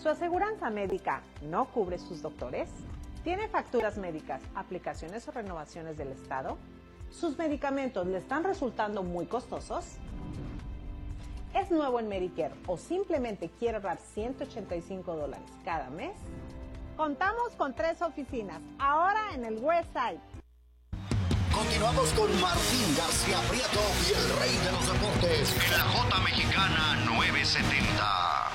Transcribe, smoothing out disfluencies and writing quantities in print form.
¿Su aseguranza médica no cubre sus doctores? ¿Tiene facturas médicas, aplicaciones o renovaciones del Estado? ¿Sus medicamentos le están resultando muy costosos? ¿Es nuevo en Medicare o simplemente quiere ahorrar $185 cada mes? Contamos con 3 oficinas, ahora en el West Side. Continuamos con Martín García Prieto y el rey de los deportes en la J Mexicana 970.